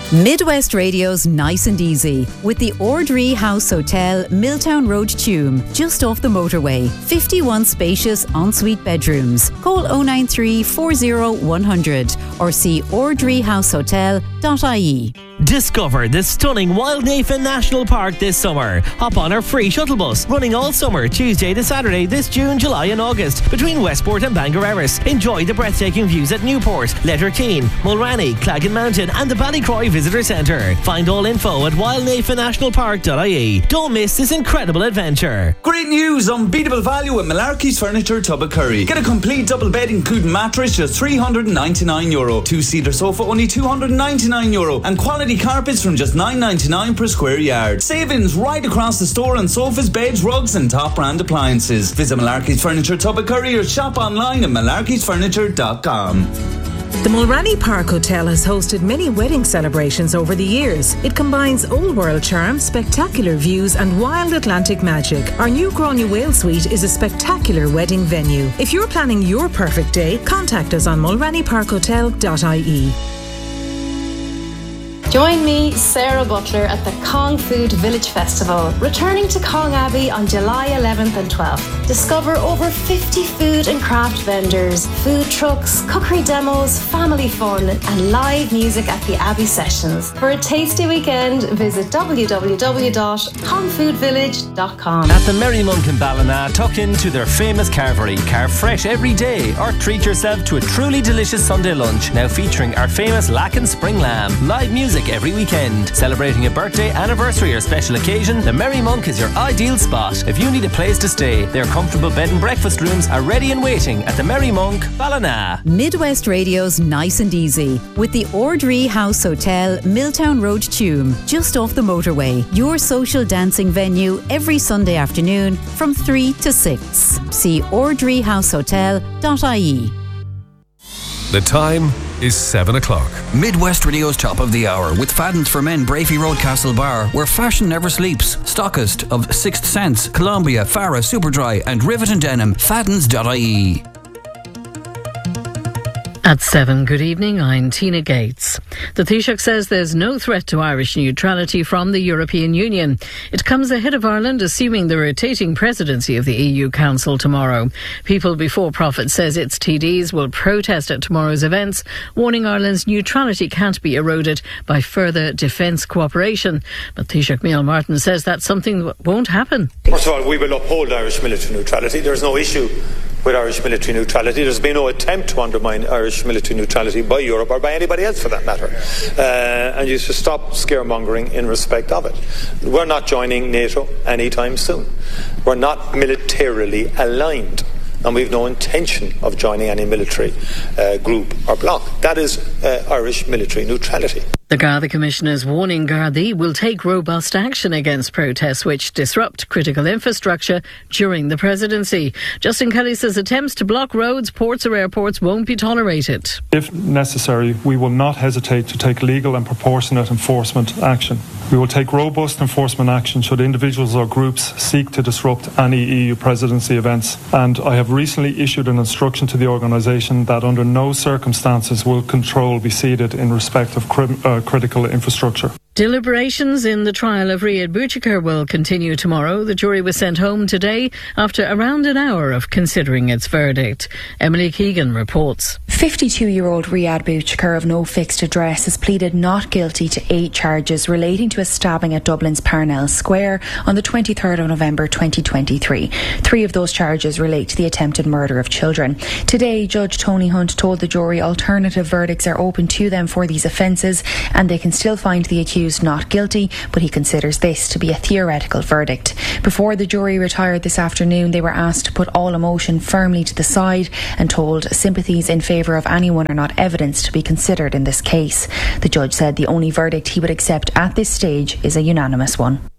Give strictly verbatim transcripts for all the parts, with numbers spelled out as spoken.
Midwest Radio's Nice and Easy with the Ordree House Hotel, Milltown Road, Tuam, just off the motorway. fifty-one spacious ensuite bedrooms. Call oh nine three, four oh, one hundred or see ordree house hotel dot I E. Discover the stunning Wildnafen National Park this summer. Hop on our free shuttle bus, running all summer, Tuesday to Saturday this June, July and August, between Westport and Bangor Erris. Enjoy the breathtaking views at Newport, Letterkenny, Mulranny, Claggan Mountain and the Ballycroy Visitor Centre. Find all info at wildnafen national park dot I E. Don't miss this incredible adventure. Great news! Unbeatable value at Malarkey's Furniture, Tubbercurry. Get a complete double bed including mattress, just three hundred ninety-nine euro. Two-seater sofa, only two hundred ninety-nine euro. And quality carpets from just nine ninety-nine per square yard. Savings right across the store on sofas, beds, rugs and top brand appliances. Visit Malarkey's Furniture, Tubbercurry or shop online at malarkeys furniture dot com. The Mulranny Park Hotel has hosted many wedding celebrations over the years. It combines old world charm, spectacular views and wild Atlantic magic. Our new Grania Whale Suite is a spectacular wedding venue. If you're planning your perfect day, contact us on mulranny park hotel dot I E. Join me, Sarah Butler, at the Cong Food Village Festival, returning to Cong Abbey on July eleventh and twelfth. Discover over fifty food and craft vendors, food trucks, cookery demos, family fun and live music at the Abbey Sessions. For a tasty weekend, visit w w w dot cong food village dot com. At the Merry Monk in Ballina, tuck into their famous carvery. Carve fresh every day or treat yourself to a truly delicious Sunday lunch, now featuring our famous Lacken Spring Lamb. Live music every weekend. Celebrating a birthday, anniversary or special occasion, the Merry Monk is your ideal spot. If you need a place to stay, their comfortable bed and breakfast rooms are ready and waiting at the Merry Monk, Ballina. Midwest Radio's Nice and Easy with the Ordree House Hotel, Milltown Road, Tuam, just off the motorway. Your social dancing venue every Sunday afternoon from three to six. See ordree house hotel dot I E. The time is seven o'clock. Midwest Radio's Top of the Hour with Faddens for Men, Brafey Road, Castlebar, where fashion never sleeps. Stockist of Sixth Sense, Columbia, Farah, Superdry and Rivet and Denim. Faddens dot I E. At seven, good evening, I'm Tina Gates. The Taoiseach says there's no threat to Irish neutrality from the European Union. It comes ahead of Ireland assuming the rotating presidency of the E U Council tomorrow. People Before Profit says its T Ds will protest at tomorrow's events, warning Ireland's neutrality can't be eroded by further defence cooperation. But Taoiseach Micheál Martin says that's something that won't happen. First of all, we will uphold Irish military neutrality. There's no issue with Irish military neutrality. There's been no attempt to undermine Irish military neutrality by Europe or by anybody else for that matter. Uh, and you should stop scaremongering in respect of it. We're not joining NATO anytime soon. We're not militarily aligned. And we've no intention of joining any military uh, group or bloc. That is uh, Irish military neutrality. The Garda Commissioners warning Gardaí will take robust action against protests which disrupt critical infrastructure during the presidency. Justin Kelly says attempts to block roads, ports or airports won't be tolerated. If necessary, we will not hesitate to take legal and proportionate enforcement action. We will take robust enforcement action should individuals or groups seek to disrupt any E U presidency events. And I have recently issued an instruction to the organisation that under no circumstances will control be ceded in respect of crim- uh, critical infrastructure. Deliberations in the trial of Riyad Bouchikar will continue tomorrow. The jury was sent home today after around an hour of considering its verdict. Emily Keegan reports. fifty-two-year-old Riyad Bouchikar of no fixed address has pleaded not guilty to eight charges relating to a stabbing at Dublin's Parnell Square on the twenty-third of November twenty twenty-three. Three of those charges relate to the attempted murder of children. Today, Judge Tony Hunt told the jury alternative verdicts are open to them for these offences and they can still find the accused not guilty, but he considers this to be a theoretical verdict. Before the jury retired this afternoon, they were asked to put all emotion firmly to the side and told sympathies in favour of anyone are not evidence to be considered in this case. The judge said the only verdict he would accept at this stage is a unanimous one.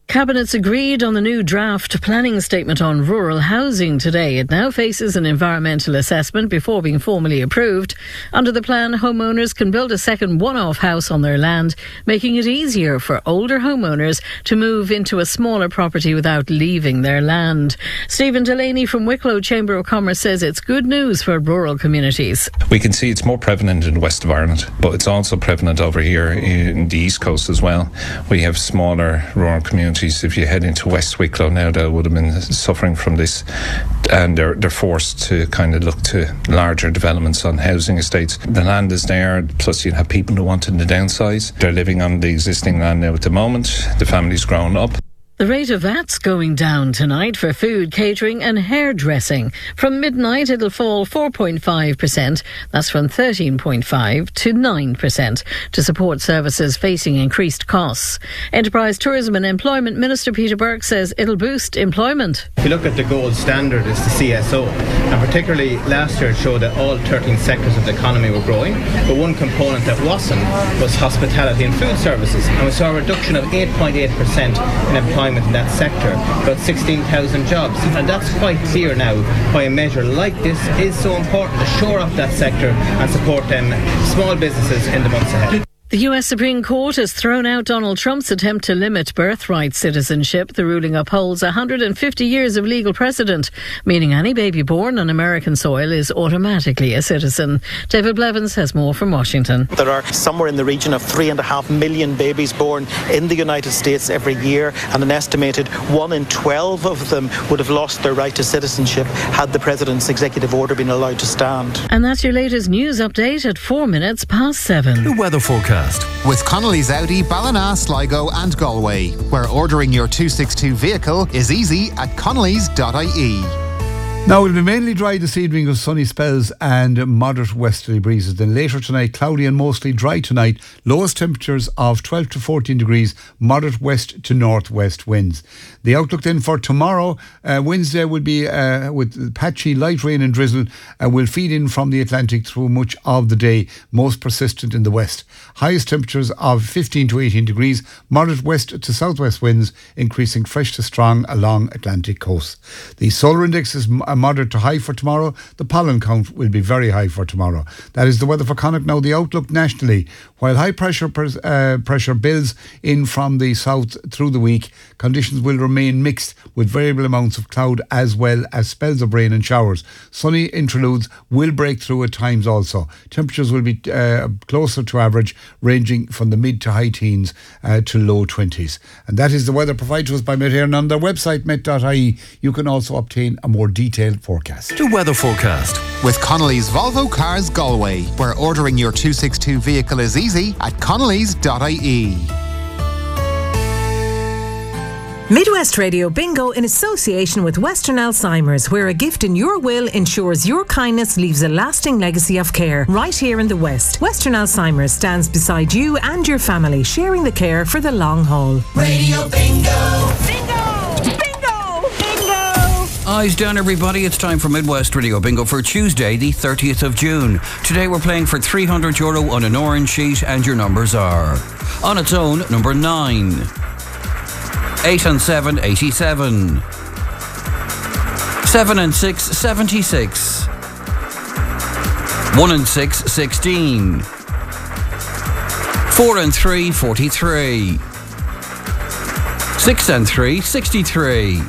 Cabinet's agreed on the new draft planning statement on rural housing today. It now faces an environmental assessment before being formally approved. Under the plan, homeowners can build a second one-off house on their land, making it easier for older homeowners to move into a smaller property without leaving their land. Stephen Delaney from Wicklow Chamber of Commerce says it's good news for rural communities. We can see it's more prevalent in the west of Ireland, but it's also prevalent over here in the east coast as well. We have smaller rural communities. If you head into West Wicklow now, that would have been suffering from this, and they're, they're forced to kind of look to larger developments on housing estates. The land is there, plus you have people who wanted to downsize. They're living on the existing land now at the moment. The family's grown up. The rate of V A T's going down tonight for food, catering and hairdressing. From midnight it'll fall four point five percent. That's from thirteen point five to nine percent to support services facing increased costs. Enterprise, Tourism and Employment Minister Peter Burke says it'll boost employment. If you look at the gold standard, it's the C S O, and particularly last year it showed that all thirteen sectors of the economy were growing, but one component that wasn't was hospitality and food services, and we saw a reduction of eight point eight percent in employment in that sector, about sixteen thousand jobs, and that's quite clear now why a measure like this is so important to shore up that sector and support them small businesses in the months ahead. The U S Supreme Court has thrown out Donald Trump's attempt to limit birthright citizenship. The ruling upholds one hundred fifty years of legal precedent, meaning any baby born on American soil is automatically a citizen. David Blevins has more from Washington. There are somewhere in the region of three and a half million babies born in the United States every year, and an estimated one in twelve of them would have lost their right to citizenship had the President's executive order been allowed to stand. And that's your latest news update at four minutes past seven. The weather forecast with Connolly's Audi, Ballina, Sligo and Galway, where ordering your two sixty-two vehicle is easy at connellys dot I E. Now, it will be mainly dry this evening with sunny spells and moderate westerly breezes. Then later tonight, cloudy and mostly dry tonight. Lowest temperatures of twelve to fourteen degrees, moderate west to northwest winds. The outlook then for tomorrow, uh, Wednesday, will be uh, with patchy light rain and drizzle, uh, will feed in from the Atlantic through much of the day, most persistent in the west. Highest temperatures of fifteen to eighteen degrees, moderate west to southwest winds, increasing fresh to strong along Atlantic coast. The solar index is a moderate to high for tomorrow. The pollen count will be very high for tomorrow. That is the weather for Connacht. Now the outlook nationally. While high pressure uh, pressure builds in from the south through the week, conditions will remain mixed with variable amounts of cloud as well as spells of rain and showers. Sunny interludes will break through at times also. Temperatures will be uh, closer to average, ranging from the mid to high teens uh, to low twenties. And that is the weather provided to us by Met Éireann. And on their website, met dot I E, you can also obtain a more detailed forecast. The weather forecast with Connolly's Volvo Cars Galway, where ordering your two sixty-two vehicle is easy at connellys dot I E. Midwest Radio Bingo in association with Western Alzheimer's, where a gift in your will ensures your kindness leaves a lasting legacy of care right here in the West. Western Alzheimer's stands beside you and your family, sharing the care for the long haul. Radio Bingo! Bingo! Bingo! Bingo! Eyes down, everybody. It's time for Midwest Radio Bingo for Tuesday, the thirtieth of June. Today we're playing for three hundred euro on an orange sheet, and your numbers are: on its own, number nine. eight and seven, eighty-seven. seven and six, seventy-six. one and six, sixteen. four and three, forty-three. six and three, sixty-three.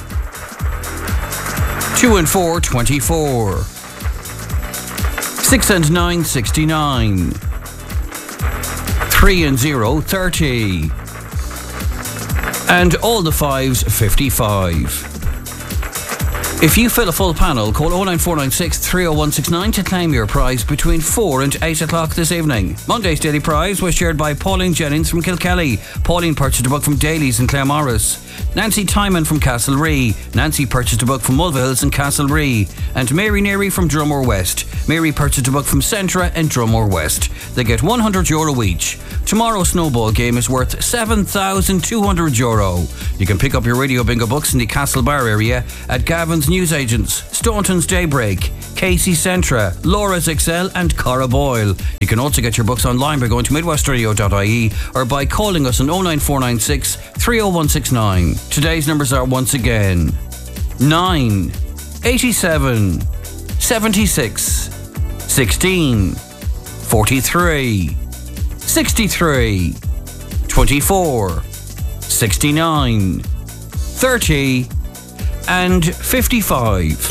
two and four, twenty-four. six and nine, sixty-nine. three and zero, thirty. And all the fives, fifty-five. If you fill a full panel, call oh nine four nine six, three oh one six nine to claim your prize between four and eight o'clock this evening. Monday's daily prize was shared by Pauline Jennings from Kilkelly. Pauline purchased a book from Daly's in Claremorris. Nancy Timon from Castlerea. Nancy purchased a book from Mulvihills in Castlerea. And Mary Neary from Drumore West. Mary purchased a book from Centra and Drumore West. They get one hundred euro each. Tomorrow's snowball game is worth seven thousand two hundred euro. You can pick up your Radio Bingo books in the Castlebar area at Gavin's Newsagents, Staunton's Daybreak, Casey Centra, Laura's Excel and Cara Boyle. You can also get your books online by going to midwestradio dot I E or by calling us on oh nine four nine six, three oh one six nine. Today's numbers are once again nine, eighty-seven, seventy-six, sixteen, forty-three, sixty-three, twenty-four, sixty-nine, thirty and fifty-five.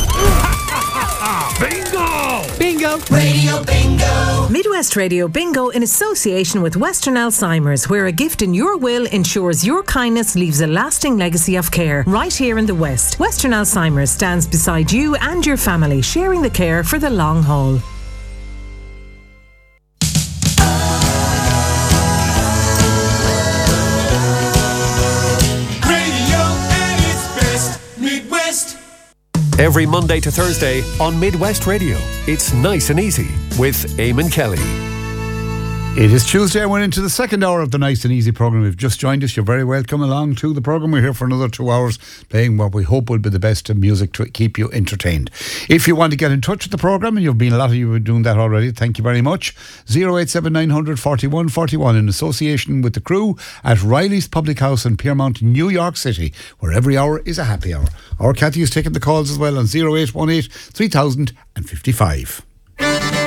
Bingo! Bingo! Radio Bingo! Midwest Radio Bingo in association with Western Alzheimer's, where a gift in your will ensures your kindness leaves a lasting legacy of care right here in the West. Western Alzheimer's stands beside you and your family, sharing the care for the long haul. Every Monday to Thursday on Midwest Radio, it's Nice and Easy with Eamon Kelly. It is Tuesday. I went into the second hour of the Nice and Easy programme. If you've just joined us, you're very welcome along to the programme. We're here for another two hours playing what we hope will be the best of music to keep you entertained. If you want to get in touch with the programme, and you've been, a lot of you are doing that already, thank you very much. oh eight seven nine hundred forty-one forty-one in association with the crew at Riley's Public House in Piermont, New York City, where every hour is a happy hour. Our Cathy is taking the calls as well on oh eight one eight, three thousand fifty-five.